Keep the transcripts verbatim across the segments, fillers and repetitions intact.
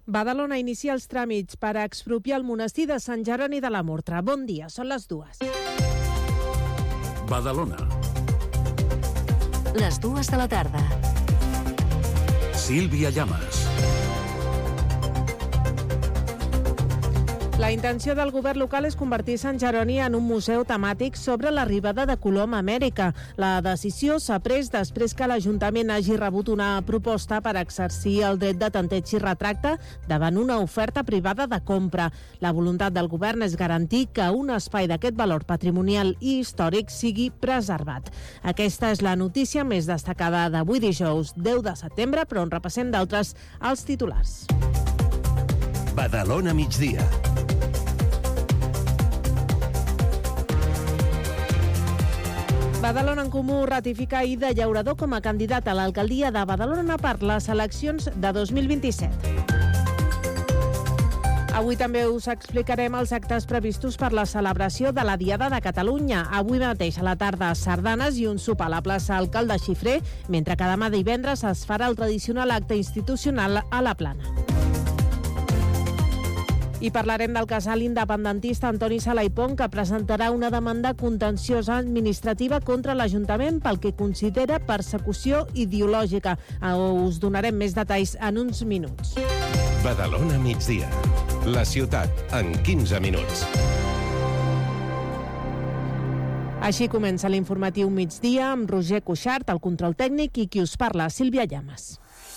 Badalona inicia els tràmits per a expropiar el monestir de Sant Jeroni de la Murtra. Bon dia, són les dues. Badalona. Les dues de la tarda. Sílvia Llamas. La intenció del govern local és convertir Sant Jeroni en un museu temàtic sobre l'arribada de Colom a Amèrica. La decisió s'ha pres després que l'Ajuntament hagi rebut una proposta per exercir el dret de tanteig i retracte davant una oferta privada de compra. La voluntat del govern és garantir que un espai d'aquest valor patrimonial i històric sigui preservat. Aquesta és la notícia més destacada d'avui dijous, deu de setembre, però en repassem d'altres als titulars. Badalona migdia. Badalona en Comú ratifica Ida Llaurador com a candidat a l'alcaldia de Badalona per les eleccions de dos mil vint-i-set. Avui també us explicarem els actes previstos per la celebració de la Diada de Catalunya. Avui mateix a la tarda sardanes i un sopar a la plaça Alcalde Xifré, mentre que demà divendres es farà el tradicional acte institucional a la Plana. I parlarem del casal independentista Antoni Sala i Pont, que presentarà una demanda contenciosa administrativa contra l'Ajuntament pel que considera persecució ideològica. Us donarem més detalls en uns minuts. Badalona migdia. La ciutat en quinze minuts. Així comença l'informatiu migdia amb Roger Cuixart, el control tècnic, i qui us parla, Sílvia Llamas.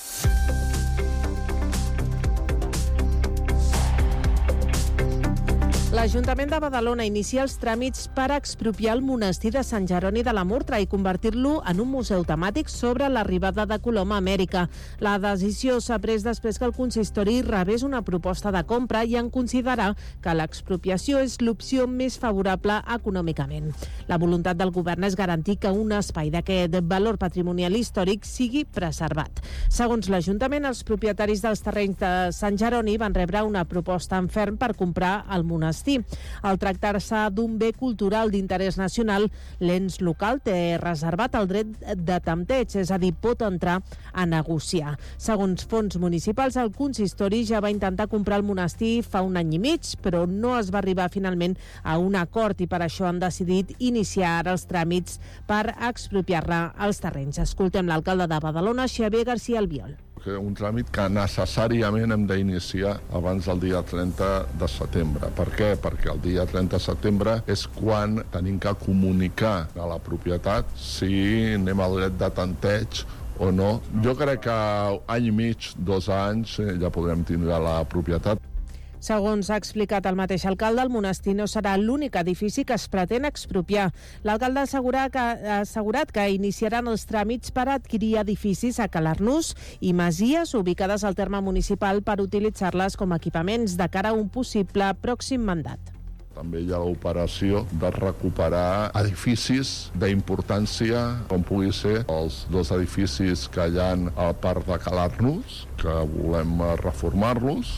L'Ajuntament de Badalona inicia els tràmits per expropiar el monestir de Sant Jeroni de la Murtra i convertir-lo en un museu temàtic sobre l'arribada de Colom a Amèrica. La decisió s'ha pres després que el consistori rebés una proposta de compra i en considerar que l'expropiació és l'opció més favorable econòmicament. La voluntat del govern és garantir que un espai d'aquest valor patrimonial històric sigui preservat. Segons l'Ajuntament, els propietaris dels terrenys de Sant Jeroni van rebre una proposta en ferm per comprar el monestir. Al tractar-se d'un bé cultural d'interès nacional, l'ens local té reservat el dret de tanteig, és a dir, pot entrar a negociar. Segons fons municipals, el consistori ja va intentar comprar el monestir fa un any i mig, però no es va arribar finalment a un acord i per això han decidit iniciar ara els tràmits per expropiar-ne els terrenys. Escoltem l'alcalde de Badalona, Xavier García Albiol. Un tràmit que necessàriament hem d'iniciar abans del dia trenta de setembre. Per què? Perquè el dia trenta de setembre és quan tenim que comunicar a la propietat si anem al dret de tanteig o no. Jo crec que any i mig, dos anys, ja podrem tindre la propietat. Segons ha explicat el mateix alcalde, el monestir no serà l'únic edifici que es pretén expropiar. L'alcalde ha que, ha assegurat que iniciaran els tràmits per adquirir edificis a Calarnús i masies ubicades al terme municipal per utilitzar-les com a equipaments de cara a un possible pròxim mandat. També hi ha l'operació de recuperar edificis d'importància, com pugui ser els dos edificis que hi ha al parc de Calarnús, que volem reformar-los,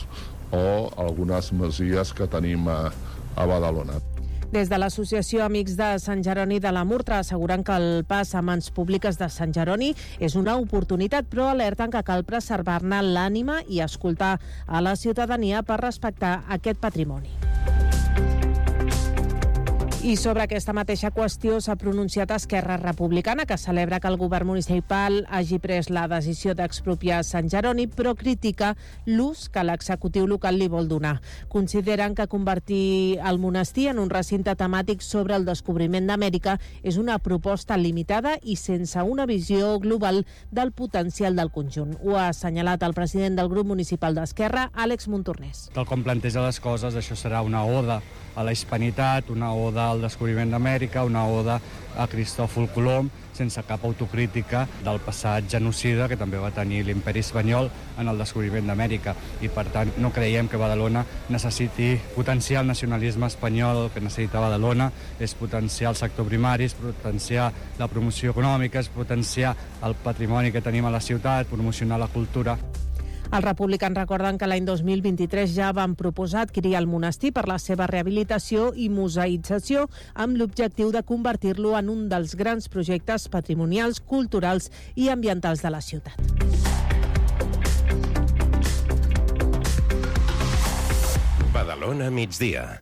o algunes masies que tenim a, a Badalona. Des de l'Associació Amics de Sant Jeroni de la Murtra asseguren que el pas a mans públiques de Sant Jeroni és una oportunitat, però alerten que cal preservar-ne l'ànima i escoltar a la ciutadania per respectar aquest patrimoni. I sobre aquesta mateixa qüestió s'ha pronunciat Esquerra Republicana, que celebra que el govern municipal hagi pres la decisió d'expropiar Sant Jeroni, però critica l'ús que l'executiu local li vol donar. Consideren que convertir el monestir en un recinte temàtic sobre el descobriment d'Amèrica és una proposta limitada i sense una visió global del potencial del conjunt. Ho ha assenyalat el president del grup municipal d'Esquerra, Àlex Montornès. Tal com planteja les coses, això serà una oda a la hispanitat, una oda al descobriment d'Amèrica, una oda a Cristòfol Colom, sense cap autocrítica del passat genocida que també va tenir l'imperi espanyol en el descobriment d'Amèrica. I per tant no creiem que Badalona necessiti potenciar el nacionalisme espanyol. El que necessita Badalona és potenciar el sector primari, és potenciar la promoció econòmica, és potenciar el patrimoni que tenim a la ciutat, promocionar la cultura. Els republicans recorden que l'any dos mil vint-i-tres ja van proposar adquirir el monestir per la seva rehabilitació i museïtzació amb l'objectiu de convertir-lo en un dels grans projectes patrimonials, culturals i ambientals de la ciutat. Badalona migdia.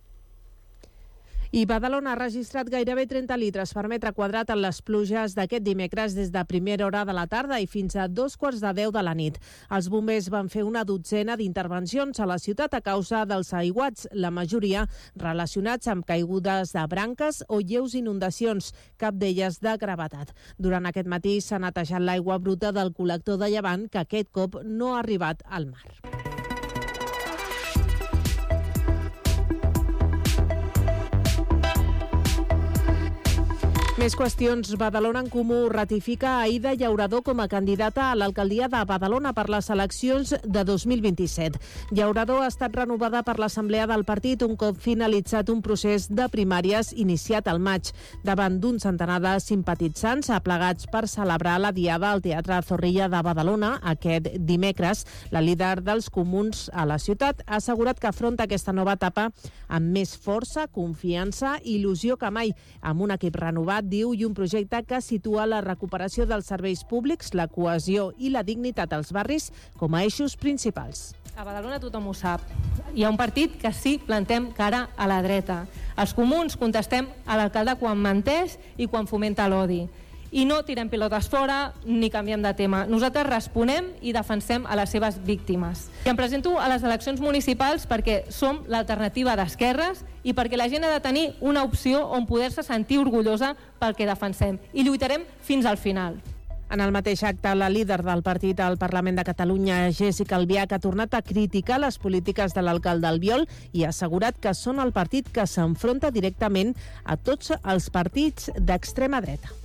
I Badalona ha registrat gairebé trenta litres per metre quadrat en les pluges d'aquest dimecres des de primera hora de la tarda i fins a dos quarts de deu de la nit. Els bombers van fer una dotzena d'intervencions a la ciutat a causa dels aiguats, la majoria relacionats amb caigudes de branques o lleus inundacions, cap d'elles de gravetat. Durant aquest matí s'ha netejat l'aigua bruta del col·lector de Llevant, que aquest cop no ha arribat al mar. Més qüestions. Badalona en Comú ratifica Aïda Llauradó com a candidata a l'alcaldia de Badalona per les eleccions de dos mil vint-i-set. Llauradó ha estat renovada per l'Assemblea del partit un cop finalitzat un procés de primàries iniciat al maig. Davant d'un centenar de simpatitzants aplegats per celebrar la diada al Teatre Zorrilla de Badalona aquest dimecres, la líder dels comuns a la ciutat ha assegurat que afronta aquesta nova etapa amb més força, confiança i il·lusió que mai, amb un equip renovat, diu, i un projecte que situa la recuperació dels serveis públics, la cohesió i la dignitat als barris com a eixos principals. A Badalona tothom ho sap. Hi ha un partit que sí plantem cara a la dreta. Els comuns contestem a l'alcalde quan menteix i quan fomenta l'odi. I no tirem pilotes fora ni canviem de tema. Nosaltres responem i defensem a les seves víctimes. I em presento a les eleccions municipals perquè som l'alternativa d'esquerres i perquè la gent ha de tenir una opció on poder-se sentir orgullosa pel que defensem. I lluitarem fins al final. En el mateix acte, la líder del partit al Parlament de Catalunya, Jéssica Albiach, ha tornat a criticar les polítiques de l'alcalde Albiol i ha assegurat que són el partit que s'enfronta directament a tots els partits d'extrema dreta.